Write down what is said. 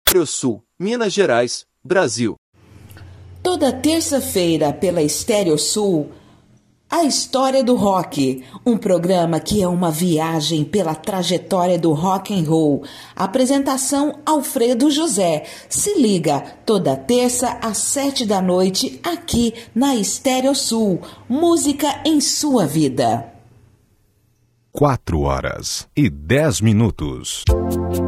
Estéreo Sul, Minas Gerais, Brasil. Toda terça-feira pela Estéreo Sul, A História do Rock, um programa que é uma viagem pela trajetória do rock and roll. Apresentação Alfredo José. Se liga, toda terça às 7 da noite, aqui na Estéreo Sul. Música em sua vida. 4 horas e 10 minutos.